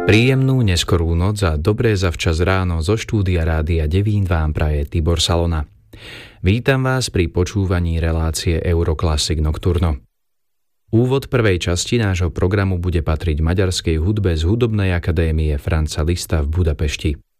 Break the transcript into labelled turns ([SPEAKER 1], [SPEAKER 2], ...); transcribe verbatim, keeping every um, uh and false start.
[SPEAKER 1] Príjemnú neskorú noc a dobré zavčas ráno zo štúdia Rádia Devín vám praje Tibor Salona. Vítam vás pri počúvaní relácie Euroclassic Nocturno. Úvod prvej časti nášho programu bude patriť maďarskej hudbe z Hudobnej akadémie Franza Liszta v Budapešti.